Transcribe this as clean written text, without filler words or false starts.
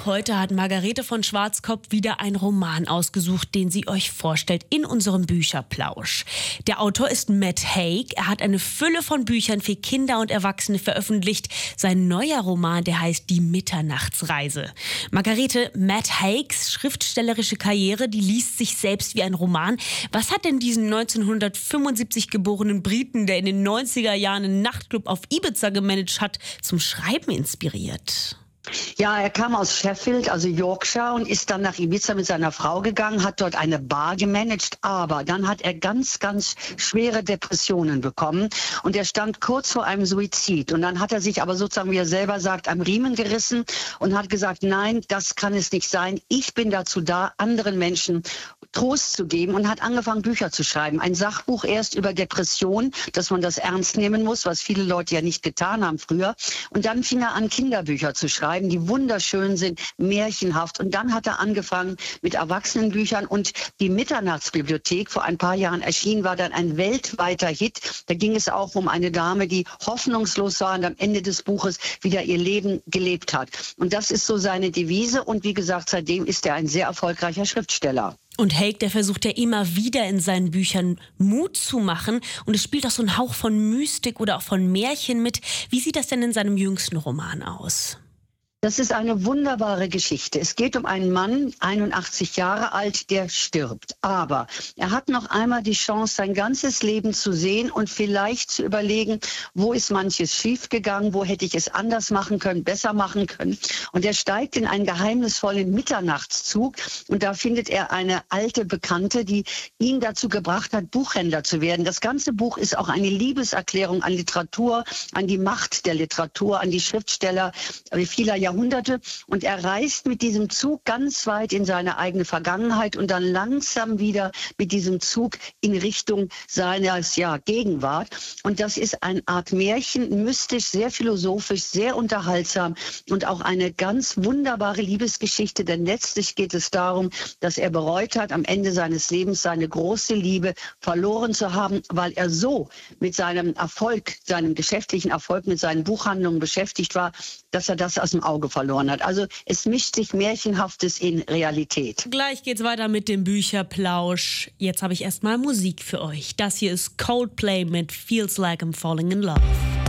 Auch heute hat Margarete von Schwarzkopf wieder einen Roman ausgesucht, den sie euch vorstellt in unserem Bücherplausch. Der Autor ist Matt Haig. Er hat eine Fülle von Büchern für Kinder und Erwachsene veröffentlicht. Sein neuer Roman, der heißt Die Mitternachtsreise. Margarete, Matt Haigs schriftstellerische Karriere, die liest sich selbst wie ein Roman. Was hat denn diesen 1975 geborenen Briten, der in den 90er Jahren einen Nachtclub auf Ibiza gemanagt hat, zum Schreiben inspiriert? Ja, er kam aus Sheffield, also Yorkshire, und ist dann nach Ibiza mit seiner Frau gegangen, hat dort eine Bar gemanagt, aber dann hat er ganz, ganz schwere Depressionen bekommen und er stand kurz vor einem Suizid. Und dann hat er sich aber sozusagen, wie er selber sagt, am Riemen gerissen und hat gesagt, nein, das kann es nicht sein. Ich bin dazu da, anderen Menschen Trost zu geben, und hat angefangen, Bücher zu schreiben. Ein Sachbuch erst über Depression, dass man das ernst nehmen muss, was viele Leute ja nicht getan haben früher. Und dann fing er an, Kinderbücher zu schreiben, die wunderschön sind, märchenhaft. Und dann hat er angefangen mit Erwachsenenbüchern, und die Mitternachtsbibliothek, vor ein paar Jahren erschienen, war dann ein weltweiter Hit. Da ging es auch um eine Dame, die hoffnungslos war und am Ende des Buches wieder ihr Leben gelebt hat. Und das ist so seine Devise, und wie gesagt, seitdem ist er ein sehr erfolgreicher Schriftsteller. Und Haig, der versucht ja immer wieder in seinen Büchern Mut zu machen. Und es spielt auch so ein Hauch von Mystik oder auch von Märchen mit. Wie sieht das denn in seinem jüngsten Roman aus? Das ist eine wunderbare Geschichte. Es geht um einen Mann, 81 Jahre alt, der stirbt. Aber er hat noch einmal die Chance, sein ganzes Leben zu sehen und vielleicht zu überlegen, wo ist manches schiefgegangen, wo hätte ich es anders machen können, besser machen können. Und er steigt in einen geheimnisvollen Mitternachtszug, und da findet er eine alte Bekannte, die ihn dazu gebracht hat, Buchhändler zu werden. Das ganze Buch ist auch eine Liebeserklärung an Literatur, an die Macht der Literatur, an die Schriftsteller vieler Jahrhunderte, und er reist mit diesem Zug ganz weit in seine eigene Vergangenheit und dann langsam wieder mit diesem Zug in Richtung seiner Gegenwart. Und das ist eine Art Märchen, mystisch, sehr philosophisch, sehr unterhaltsam und auch eine ganz wunderbare Liebesgeschichte, denn letztlich geht es darum, dass er bereut hat, am Ende seines Lebens seine große Liebe verloren zu haben, weil er so mit seinem Erfolg, seinem geschäftlichen Erfolg, mit seinen Buchhandlungen beschäftigt war, dass er das aus dem Auge verloren hat. Also es mischt sich Märchenhaftes in Realität. Gleich geht's weiter mit dem Bücherplausch. Jetzt habe ich erstmal Musik für euch. Das hier ist Coldplay mit Feels Like I'm Falling in Love.